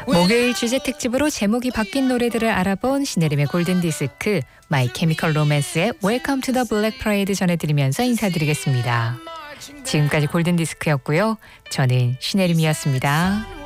목요일 주제 특집으로 제목이 바뀐 노래들을 알아본 신혜림의 골든디스크 마이 케미컬 로맨스의 웰컴 투 더 블랙 프라이드 전해드리면서 인사드리겠습니다. 지금까지 골든디스크였고요. 저는 신혜림이었습니다.